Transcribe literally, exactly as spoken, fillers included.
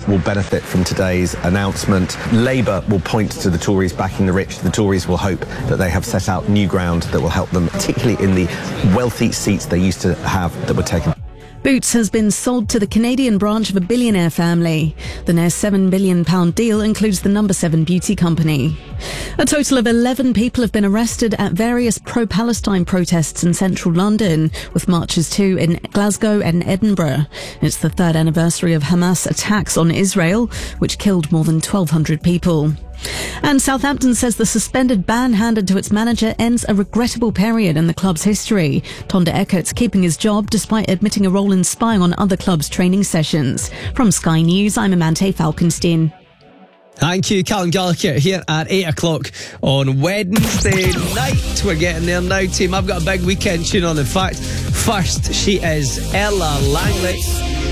will benefit from today's announcement. Labour will point to the Tories backing the rich. The Tories will hope that they have set out new ground that will help them, particularly in the wealthy seats they used to have that were taken. Boots has been sold to the Canadian branch of a billionaire family. The near seven billion pounds deal includes the number seven beauty company. A total of eleven people have been arrested at various pro-Palestine protests in central London, with marches too in Glasgow and Edinburgh. It's the third anniversary of Hamas attacks on Israel, which killed more than twelve hundred people. And Southampton says the suspended ban handed to its manager ends a regrettable period in the club's history. Tonda Eckert's keeping his job despite admitting a role in spying on other clubs' training sessions. From Sky News, I'm Amante Falkenstein. Thank you, Callum Gallagher, here at eight o'clock on Wednesday night. We're getting there now, team. I've got a big weekend tune on. In fact, first, she is Ella Langley.